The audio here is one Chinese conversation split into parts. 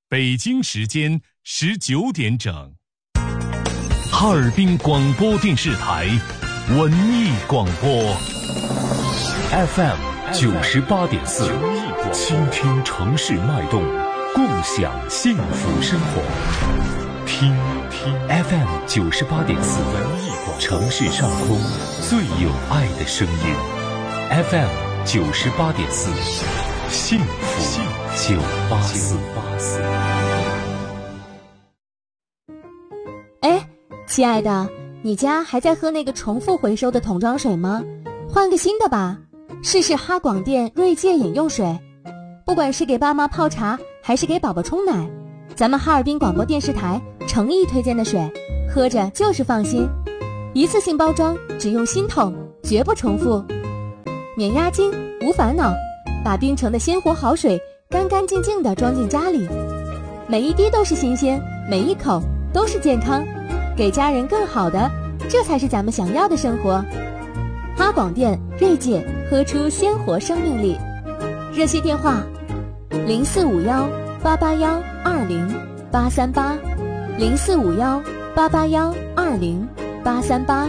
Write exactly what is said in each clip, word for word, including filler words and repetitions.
北京时间十九点整。哈尔滨广播电视台文艺广播 F M 九十八点四，倾听城市脉动，共享幸福生活。听听 F M 九十八点四，文艺广播，城市上空最有爱的声音。F M 九十八点四，幸福九八四。 哎，亲爱的，你家还在喝那个重复回收的桶装水吗？换个新的吧，试试哈广电锐界饮用水。不管是给爸妈泡茶，还是给宝宝冲奶，咱们哈尔滨广播电视台诚意推荐的水，喝着就是放心。一次性包装，只用新桶，绝不重复，免押金，无烦恼，把冰城的鲜活好水干干净净地装进家里，每一滴都是新鲜，每一口都是健康，给家人更好的，这才是咱们想要的生活。哈广电锐界，喝出鲜活生命力。热线电话零四五幺八八幺二零八三八，零四五幺八八幺二零八三八。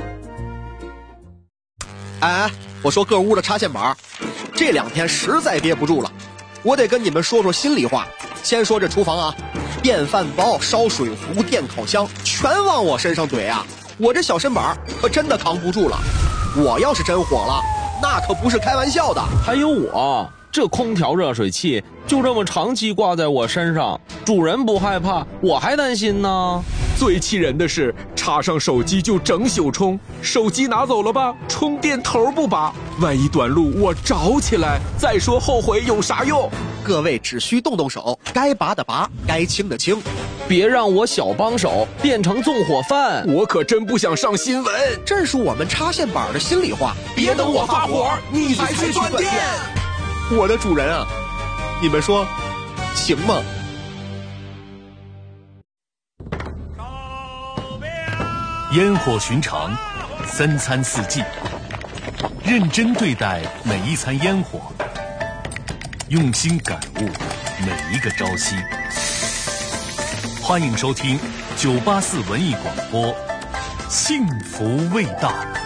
哎，我说各屋的插线板，这两天实在憋不住了，我得跟你们说说心里话。先说这厨房啊，电饭煲、烧水壶、电烤箱全往我身上怼啊，我这小身板可真的扛不住了。我要是真火了，那可不是开玩笑的。 还有我这空调热水器就这么长期挂在我身上，主人不害怕，我还担心呢。 最气人的是，插上手机就整宿充，手机拿走了吧，充电头不拔，万一短路我着起来，再说后悔有啥用？ 各位只需动动手，该拔的拔，该清的清， 别让我小帮手变成纵火犯。 我可真不想上新闻， 这是我们插线板的心里话。 别等我发火，你才去断电。 我的主人啊，你们说行吗？ 烟火寻常，三餐四季，认真对待每一餐烟火，用心感悟每一个朝夕。欢迎收听九八四文艺广播，幸福味道。